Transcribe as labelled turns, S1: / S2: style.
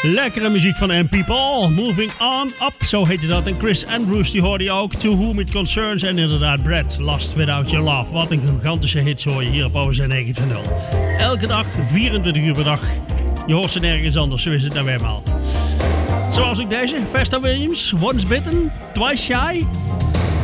S1: Lekkere muziek van M People. Moving on up, zo heette dat. En Chris Andrews, die hoorde je ook. To Whom It Concerns. En inderdaad Brad, Lost Without Your Love. Wat een gigantische hits hoor je hier op OZ 920. Elke dag, 24 uur per dag. Je hoort ze nergens anders, zo is het nou weer maar. Zoals ook deze, Vesta Williams. Once Bitten, Twice Shy.